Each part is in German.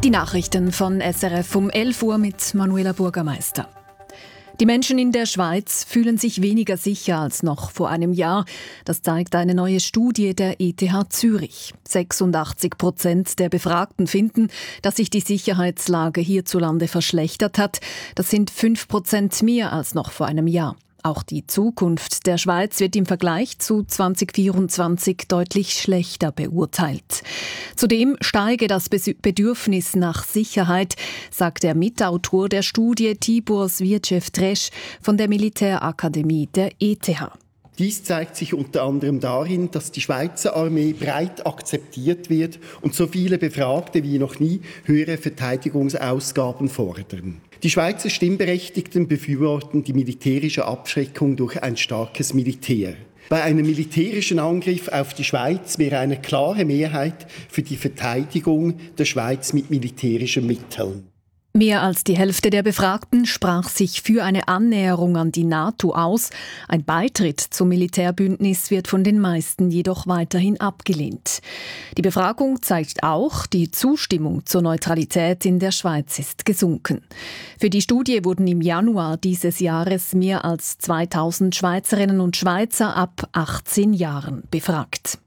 Die Nachrichten von SRF um 11 Uhr mit Manuela Burgermeister. Die Menschen in der Schweiz fühlen sich weniger sicher als noch vor einem Jahr. Das zeigt eine neue Studie der ETH Zürich. 86% der Befragten finden, dass sich die Sicherheitslage hierzulande verschlechtert hat. Das sind 5% mehr als noch vor einem Jahr. Auch die Zukunft der Schweiz wird im Vergleich zu 2024 deutlich schlechter beurteilt. Zudem steige das Bedürfnis nach Sicherheit, sagt der Mitautor der Studie Tibor Svircev-Tresch von der Militärakademie der ETH. Dies zeigt sich unter anderem darin, dass die Schweizer Armee breit akzeptiert wird und so viele Befragte wie noch nie höhere Verteidigungsausgaben fordern. Die Schweizer Stimmberechtigten befürworten die militärische Abschreckung durch ein starkes Militär. Bei einem militärischen Angriff auf die Schweiz wäre eine klare Mehrheit für die Verteidigung der Schweiz mit militärischen Mitteln. Mehr als die Hälfte der Befragten sprach sich für eine Annäherung an die NATO aus. Ein Beitritt zum Militärbündnis wird von den meisten jedoch weiterhin abgelehnt. Die Befragung zeigt auch, die Zustimmung zur Neutralität in der Schweiz ist gesunken. Für die Studie wurden im Januar dieses Jahres mehr als 2000 Schweizerinnen und Schweizer ab 18 Jahren befragt.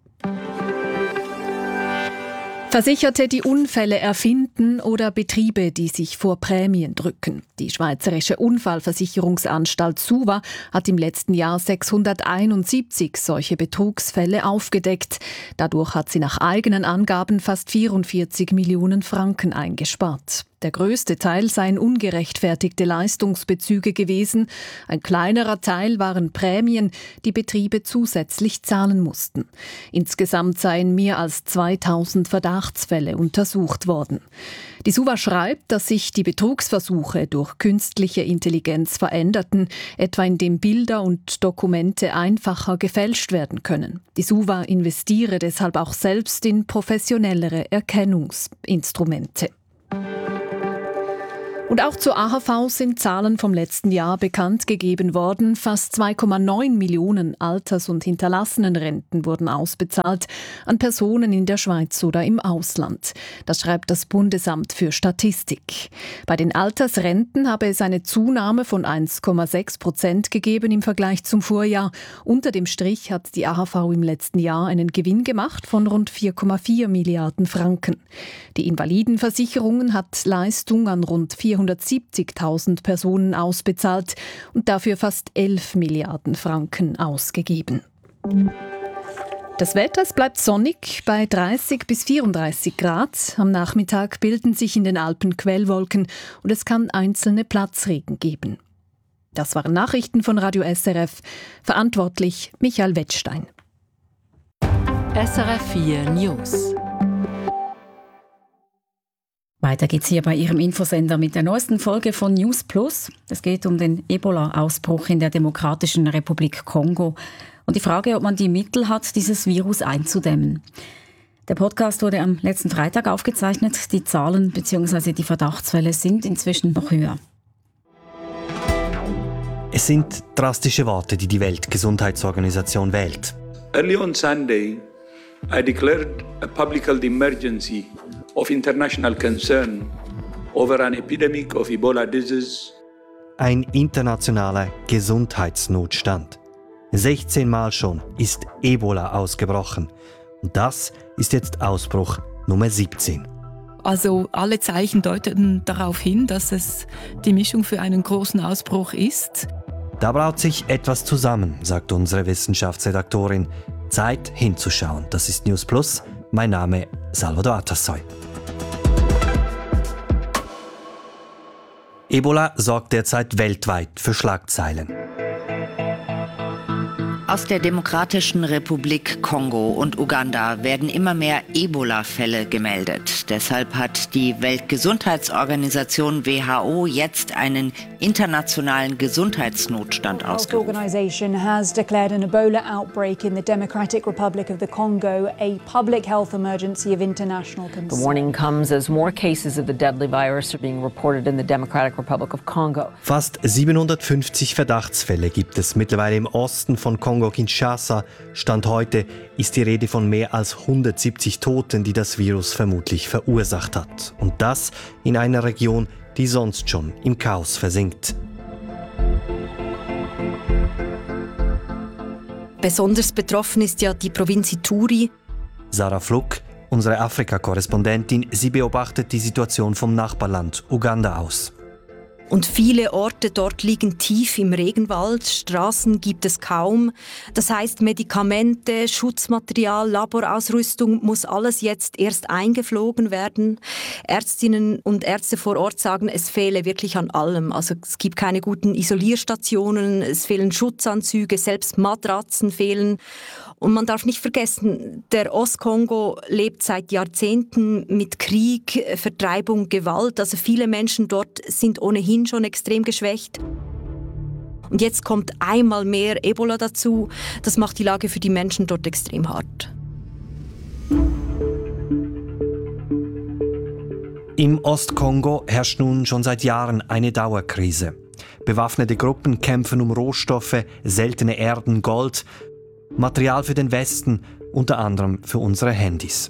Versicherte, die Unfälle erfinden oder Betriebe, die sich vor Prämien drücken. Die Schweizerische Unfallversicherungsanstalt SUVA hat im letzten Jahr 671 solche Betrugsfälle aufgedeckt. Dadurch hat sie nach eigenen Angaben fast 44 Millionen Franken eingespart. Der größte Teil seien ungerechtfertigte Leistungsbezüge gewesen. Ein kleinerer Teil waren Prämien, die Betriebe zusätzlich zahlen mussten. Insgesamt seien mehr als 2000 Verdachtsfälle untersucht worden. Die SUVA schreibt, dass sich die Betrugsversuche durch künstliche Intelligenz veränderten, etwa indem Bilder und Dokumente einfacher gefälscht werden können. Die SUVA investiere deshalb auch selbst in professionellere Erkennungsinstrumente. Und auch zur AHV sind Zahlen vom letzten Jahr bekannt gegeben worden. Fast 2,9 Millionen Alters- und Hinterlassenenrenten wurden ausbezahlt an Personen in der Schweiz oder im Ausland. Das schreibt das Bundesamt für Statistik. Bei den Altersrenten habe es eine Zunahme von 1,6% gegeben im Vergleich zum Vorjahr. Unter dem Strich hat die AHV im letzten Jahr einen Gewinn gemacht von rund 4,4 Milliarden Franken. Die Invalidenversicherung hat Leistung an rund 470.000 Personen ausbezahlt und dafür fast 11 Milliarden Franken ausgegeben. Das Wetter bleibt sonnig bei 30 bis 34 Grad. Am Nachmittag bilden sich in den Alpen Quellwolken und es kann einzelne Platzregen geben. Das waren Nachrichten von Radio SRF. Verantwortlich Michael Wettstein. SRF 4 News. Weiter geht's hier bei Ihrem Infosender mit der neuesten Folge von News Plus. Es geht um den Ebola-Ausbruch in der Demokratischen Republik Kongo und die Frage, ob man die Mittel hat, dieses Virus einzudämmen. Der Podcast wurde am letzten Freitag aufgezeichnet. Die Zahlen bzw. die Verdachtsfälle sind inzwischen noch höher. Es sind drastische Worte, die die Weltgesundheitsorganisation wählt. Early on Sunday, I declared a public health emergency of international concern over an epidemic of Ebola disease. Ein internationaler Gesundheitsnotstand. 16 Mal schon ist Ebola ausgebrochen. Und das ist jetzt Ausbruch Nummer 17. Also alle Zeichen deuten darauf hin, dass es die Mischung für einen großen Ausbruch ist. Da braut sich etwas zusammen, sagt unsere Wissenschaftsredaktorin. Zeit hinzuschauen. Das ist News Plus. Mein Name Salvador Atassoy. Ebola sorgt derzeit weltweit für Schlagzeilen. Aus der Demokratischen Republik Kongo und Uganda werden immer mehr Ebola-Fälle gemeldet. Deshalb hat die Weltgesundheitsorganisation WHO jetzt einen internationalen Gesundheitsnotstand ausgerufen. The organization has declared an Ebola outbreak in the Democratic Republic of the Congo, a public health emergency of international concern. The warning comes as more cases of the deadly virus are being reported in the Democratic Republic of Congo. Fast 750 Verdachtsfälle gibt es mittlerweile im Osten von Kongo Kongo-Kinshasa. Stand heute ist die Rede von mehr als 170 Toten, die das Virus vermutlich verursacht hat. Und das in einer Region, die sonst schon im Chaos versinkt. Besonders betroffen ist ja die Provinz Ituri. Sarah Fluck, unsere Afrika-Korrespondentin, sie beobachtet die Situation vom Nachbarland Uganda aus. Und viele Orte dort liegen tief im Regenwald, Straßen gibt es kaum. Das heißt, Medikamente, Schutzmaterial, Laborausrüstung muss alles jetzt erst eingeflogen werden. Ärztinnen und Ärzte vor Ort sagen, es fehle wirklich an allem. Also es gibt keine guten Isolierstationen, es fehlen Schutzanzüge, selbst Matratzen fehlen. Und man darf nicht vergessen, der Ostkongo lebt seit Jahrzehnten mit Krieg, Vertreibung, Gewalt. Also viele Menschen dort sind ohnehin schon extrem geschwächt. Und jetzt kommt einmal mehr Ebola dazu. Das macht die Lage für die Menschen dort extrem hart. Im Ostkongo herrscht nun schon seit Jahren eine Dauerkrise. Bewaffnete Gruppen kämpfen um Rohstoffe, seltene Erden, Gold, Material für den Westen, unter anderem für unsere Handys.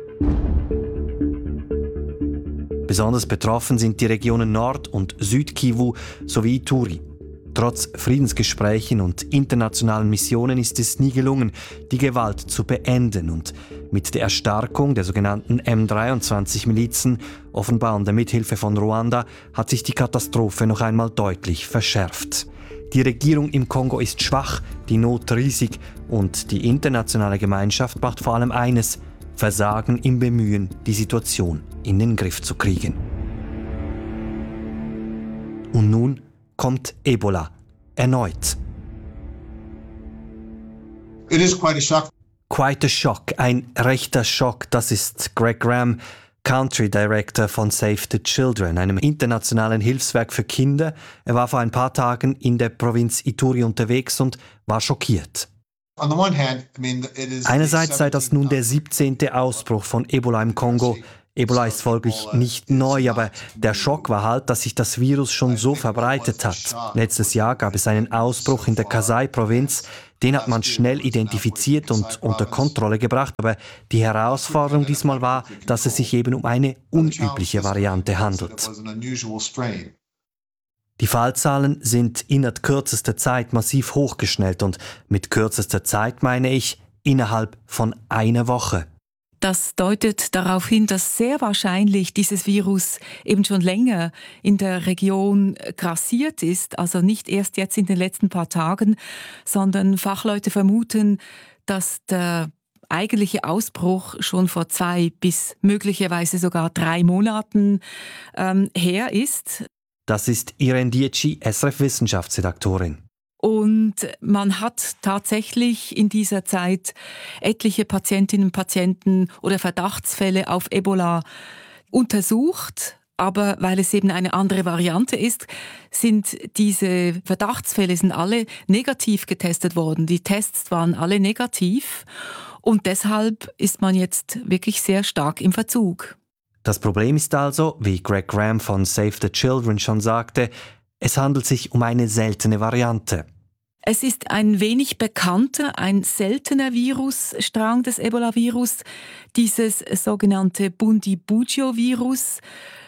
Besonders betroffen sind die Regionen Nord- und Südkivu sowie Ituri. Trotz Friedensgesprächen und internationalen Missionen ist es nie gelungen, die Gewalt zu beenden. Und mit der Erstarkung der sogenannten M23-Milizen, offenbar unter Mithilfe von Ruanda, hat sich die Katastrophe noch einmal deutlich verschärft. Die Regierung im Kongo ist schwach, die Not riesig und die internationale Gemeinschaft macht vor allem eines: Versagen im Bemühen, die Situation in den Griff zu kriegen. Und nun kommt Ebola erneut. It is quite a shock. Quite a shock, ein rechter Schock, das ist Greg Graham, Country Director von Save the Children, einem internationalen Hilfswerk für Kinder. Er war vor ein paar Tagen in der Provinz Ituri unterwegs und war schockiert. Einerseits sei das nun der 17. Ausbruch von Ebola im Kongo. Ebola ist folglich nicht neu, aber der Schock war halt, dass sich das Virus schon so verbreitet hat. Letztes Jahr gab es einen Ausbruch in der Kasai-Provinz. Den hat man schnell identifiziert und unter Kontrolle gebracht. Aber die Herausforderung diesmal war, dass es sich eben um eine unübliche Variante handelt. Die Fallzahlen sind innerhalb kürzester Zeit massiv hochgeschnellt. Und mit kürzester Zeit meine ich innerhalb von einer Woche. Das deutet darauf hin, dass sehr wahrscheinlich dieses Virus eben schon länger in der Region grassiert ist. Also nicht erst jetzt in den letzten paar Tagen, sondern Fachleute vermuten, dass der eigentliche Ausbruch schon vor 2 bis möglicherweise sogar 3 Monaten her ist. Das ist Irene Dietschi, SRF-Wissenschaftsredaktorin. Und man hat tatsächlich in dieser Zeit etliche Patientinnen und Patienten oder Verdachtsfälle auf Ebola untersucht. Aber weil es eben eine andere Variante ist, sind diese Verdachtsfälle alle negativ getestet worden. Die Tests waren alle negativ und deshalb ist man jetzt wirklich sehr stark im Verzug. Das Problem ist also, wie Greg Graham von Save the Children schon sagte, es handelt sich um eine seltene Variante. Es ist ein wenig bekannter, ein seltener Virusstrang des Ebola-Virus, dieses sogenannte Bundibugyo-Virus.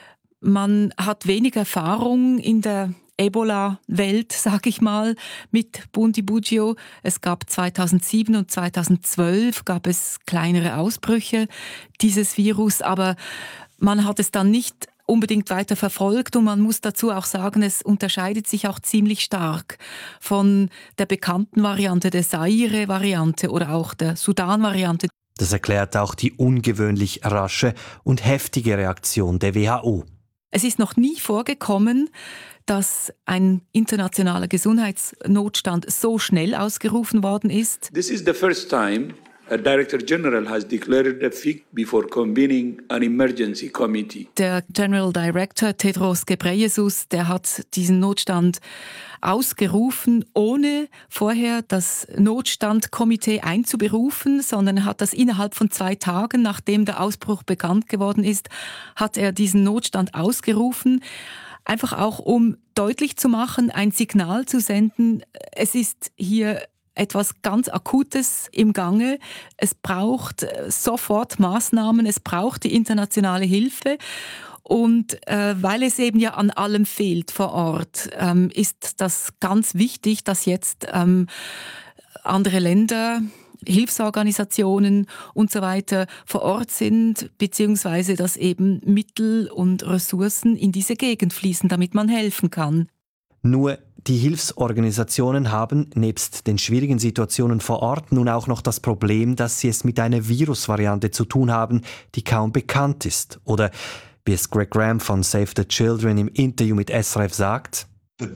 Man hat wenig Erfahrung in der Ebola-Welt, sag ich mal, mit Bundibugyo. Es gab 2007 und 2012 gab es kleinere Ausbrüche dieses Virus, aber man hat es dann nicht unbedingt weiter verfolgt und man muss dazu auch sagen, es unterscheidet sich auch ziemlich stark von der bekannten Variante, der Zaire-Variante oder auch der Sudan-Variante. Das erklärt auch die ungewöhnlich rasche und heftige Reaktion der WHO. Es ist noch nie vorgekommen, dass ein internationaler Gesundheitsnotstand so schnell ausgerufen worden ist. This is the first time a Director General has declared a FIC before convening an emergency committee. Der General Director Tedros Ghebreyesus, der hat diesen Notstand ausgerufen, ohne vorher das Notstandkomitee einzuberufen, sondern er hat das innerhalb von 2 Tagen, nachdem der Ausbruch bekannt geworden ist, hat er diesen Notstand ausgerufen. Einfach auch, um deutlich zu machen, ein Signal zu senden, es ist hier etwas ganz Akutes im Gange. Es braucht sofort Maßnahmen, es braucht die internationale Hilfe. Und weil es eben ja an allem fehlt vor Ort, ist das ganz wichtig, dass jetzt andere Länder, Hilfsorganisationen und so weiter vor Ort sind, beziehungsweise dass eben Mittel und Ressourcen in diese Gegend fließen, damit man helfen kann. Nur die Hilfsorganisationen haben nebst den schwierigen Situationen vor Ort nun auch noch das Problem, dass sie es mit einer Virusvariante zu tun haben, die kaum bekannt ist. Oder wie es Greg Graham von Save the Children im Interview mit SRF sagt: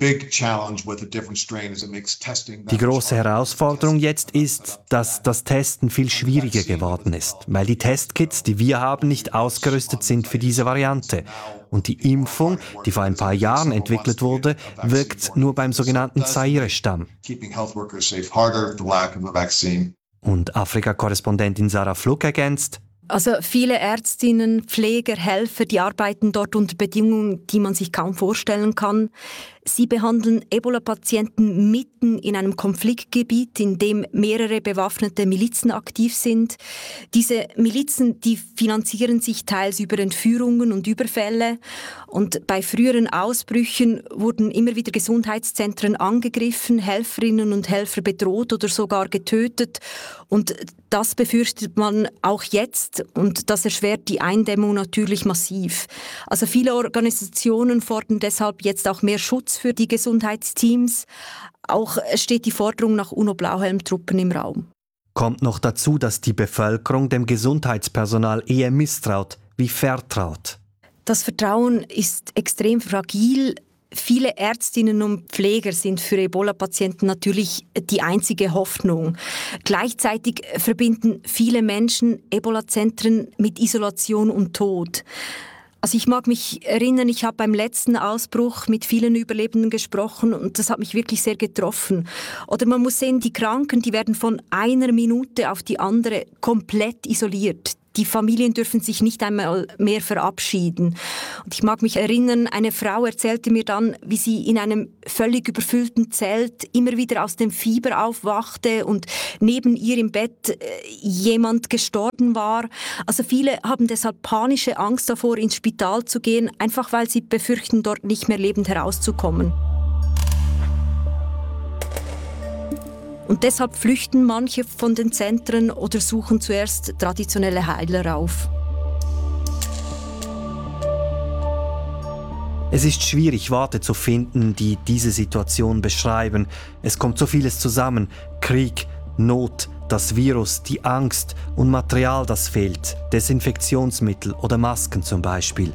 Die große Herausforderung jetzt ist, dass das Testen viel schwieriger geworden ist, weil die Testkits, die wir haben, nicht ausgerüstet sind für diese Variante. Und die Impfung, die vor ein paar Jahren entwickelt wurde, wirkt nur beim sogenannten Zaire-Stamm. Und Afrika-Korrespondentin Sarah Fluck ergänzt: Also viele Ärztinnen, Pfleger, Helfer, die arbeiten dort unter Bedingungen, die man sich kaum vorstellen kann. Sie behandeln Ebola-Patienten mitten in einem Konfliktgebiet, in dem mehrere bewaffnete Milizen aktiv sind. Diese Milizen, die finanzieren sich teils über Entführungen und Überfälle. Und bei früheren Ausbrüchen wurden immer wieder Gesundheitszentren angegriffen, Helferinnen und Helfer bedroht oder sogar getötet. Und das befürchtet man auch jetzt und das erschwert die Eindämmung natürlich massiv. Also viele Organisationen fordern deshalb jetzt auch mehr Schutz für die Gesundheitsteams. Auch steht die Forderung nach UNO-Blauhelm-Truppen im Raum. Kommt noch dazu, dass die Bevölkerung dem Gesundheitspersonal eher misstraut wie vertraut. Das Vertrauen ist extrem fragil. Viele Ärztinnen und Pfleger sind für Ebola-Patienten natürlich die einzige Hoffnung. Gleichzeitig verbinden viele Menschen Ebola-Zentren mit Isolation und Tod. Also ich mag mich erinnern, ich habe beim letzten Ausbruch mit vielen Überlebenden gesprochen und das hat mich wirklich sehr getroffen. Oder man muss sehen, die Kranken, die werden von einer Minute auf die andere komplett isoliert. Die Familien dürfen sich nicht einmal mehr verabschieden. Und ich mag mich erinnern, eine Frau erzählte mir dann, wie sie in einem völlig überfüllten Zelt immer wieder aus dem Fieber aufwachte und neben ihr im Bett jemand gestorben war. Also viele haben deshalb panische Angst davor, ins Spital zu gehen, einfach weil sie befürchten, dort nicht mehr lebend herauszukommen. Und deshalb flüchten manche von den Zentren oder suchen zuerst traditionelle Heiler auf. Es ist schwierig, Worte zu finden, die diese Situation beschreiben. Es kommt so vieles zusammen: Krieg, Not, das Virus, die Angst und Material, das fehlt. Desinfektionsmittel oder Masken zum Beispiel.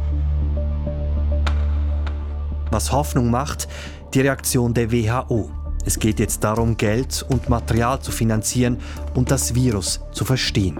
Was Hoffnung macht, die Reaktion der WHO. Es geht jetzt darum, Geld und Material zu finanzieren und das Virus zu verstehen.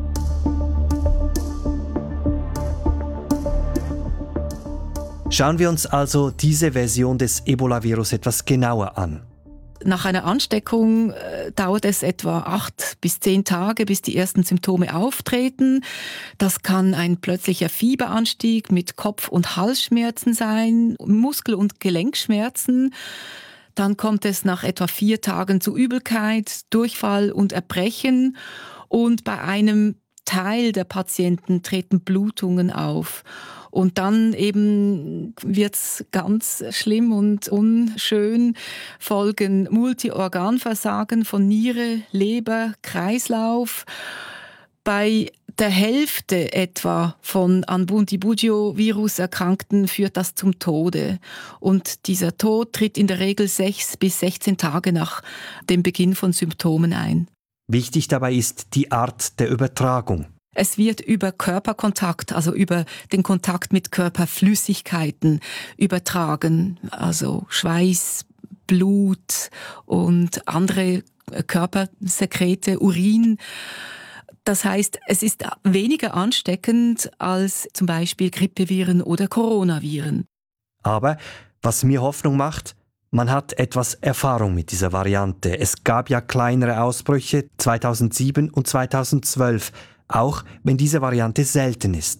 Schauen wir uns also diese Version des Ebola-Virus etwas genauer an. Nach einer Ansteckung dauert es etwa 8 bis 10 Tage, bis die ersten Symptome auftreten. Das kann ein plötzlicher Fieberanstieg mit Kopf- und Halsschmerzen sein, Muskel- und Gelenkschmerzen. Dann kommt es nach etwa 4 Tagen zu Übelkeit, Durchfall und Erbrechen. Und bei einem Teil der Patienten treten Blutungen auf. Und dann eben wird's ganz schlimm und unschön, folgen Multiorganversagen von Niere, Leber, Kreislauf. Bei der Hälfte etwa von an Bundibugyo-Virus Erkrankten führt das zum Tode. Und dieser Tod tritt in der Regel 6 bis 16 Tage nach dem Beginn von Symptomen ein. Wichtig dabei ist die Art der Übertragung. Es wird über Körperkontakt, also über den Kontakt mit Körperflüssigkeiten übertragen, also Schweiß, Blut und andere Körpersekrete, Urin. Das heißt, es ist weniger ansteckend als zum Beispiel Grippeviren oder Coronaviren. Aber was mir Hoffnung macht, man hat etwas Erfahrung mit dieser Variante. Es gab ja kleinere Ausbrüche 2007 und 2012, auch wenn diese Variante selten ist.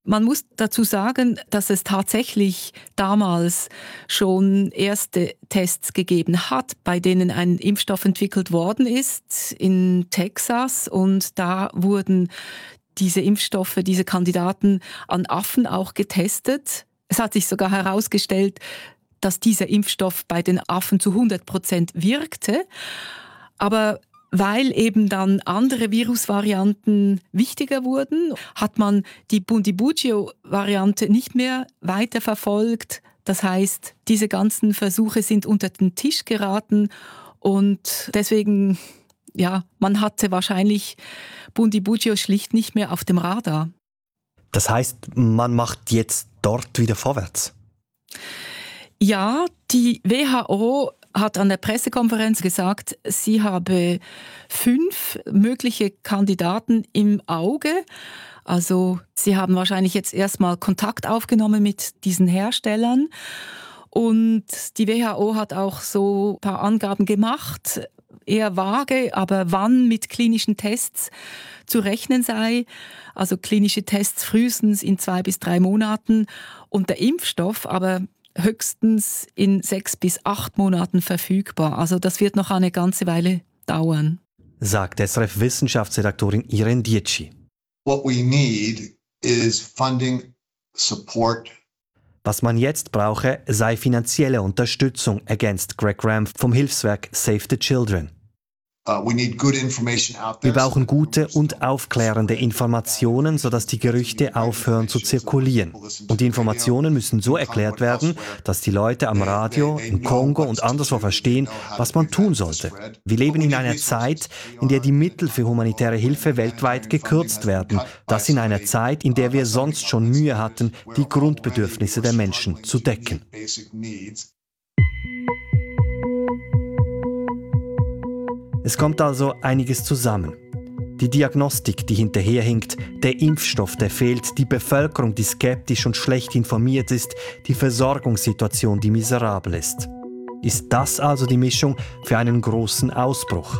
Man muss dazu sagen, dass es tatsächlich damals schon erste Tests gegeben hat, bei denen ein Impfstoff entwickelt worden ist in Texas. Und da wurden diese Impfstoffe, diese Kandidaten an Affen auch getestet. Es hat sich sogar herausgestellt, dass dieser Impfstoff bei den Affen zu 100% wirkte. Aber weil eben dann andere Virusvarianten wichtiger wurden, hat man die Bundibugyo-Variante nicht mehr weiter verfolgt. Das heißt, diese ganzen Versuche sind unter den Tisch geraten und deswegen, ja, man hatte wahrscheinlich Bundibugyo schlicht nicht mehr auf dem Radar. Das heißt, man macht jetzt dort wieder vorwärts? Ja, die WHO hat an der Pressekonferenz gesagt, sie habe 5 mögliche Kandidaten im Auge. Also sie haben wahrscheinlich jetzt erstmal Kontakt aufgenommen mit diesen Herstellern. Und die WHO hat auch so ein paar Angaben gemacht, eher vage, aber wann mit klinischen Tests zu rechnen sei. Also klinische Tests frühestens in 2 bis 3 Monaten und der Impfstoff aber höchstens in 6 bis 8 Monaten verfügbar. Also das wird noch eine ganze Weile dauern. Sagt SRF-Wissenschaftsredaktorin Irene Dietschi. What we need is funding, support. Was man jetzt brauche, sei finanzielle Unterstützung, ergänzt Greg Ram vom Hilfswerk Save the Children. Wir brauchen gute und aufklärende Informationen, sodass die Gerüchte aufhören zu zirkulieren. Und die Informationen müssen so erklärt werden, dass die Leute am Radio, im Kongo und anderswo verstehen, was man tun sollte. Wir leben in einer Zeit, in der die Mittel für humanitäre Hilfe weltweit gekürzt werden. Das in einer Zeit, in der wir sonst schon Mühe hatten, die Grundbedürfnisse der Menschen zu decken. Es kommt also einiges zusammen. Die Diagnostik, die hinterherhinkt, der Impfstoff, der fehlt, die Bevölkerung, die skeptisch und schlecht informiert ist, die Versorgungssituation, die miserabel ist. Ist das also die Mischung für einen großen Ausbruch?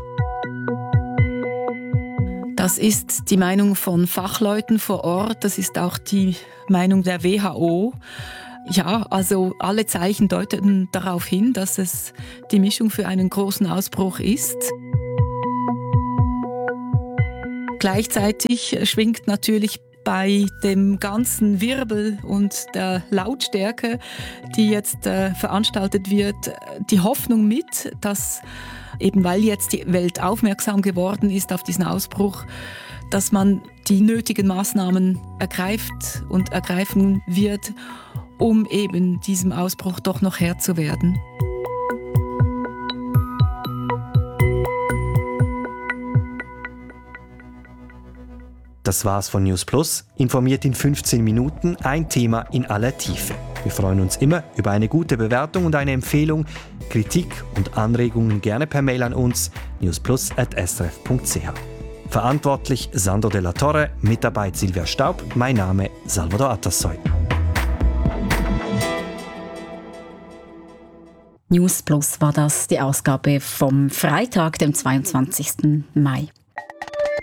Das ist die Meinung von Fachleuten vor Ort, das ist auch die Meinung der WHO. Ja, also alle Zeichen deuten darauf hin, dass es die Mischung für einen großen Ausbruch ist. Gleichzeitig schwingt natürlich bei dem ganzen Wirbel und der Lautstärke, die jetzt veranstaltet wird, die Hoffnung mit, dass eben weil jetzt die Welt aufmerksam geworden ist auf diesen Ausbruch, dass man die nötigen Maßnahmen ergreift und ergreifen wird, um eben diesem Ausbruch doch noch Herr zu werden. Das war's von News Plus. Informiert in 15 Minuten, ein Thema in aller Tiefe. Wir freuen uns immer über eine gute Bewertung und eine Empfehlung. Kritik und Anregungen gerne per Mail an uns newsplus@srf.ch. Verantwortlich Sandro Della Torre, Mitarbeit Silvia Staub, mein Name Salvador Atassoy. News Plus war das, die Ausgabe vom Freitag, dem 22. Mai.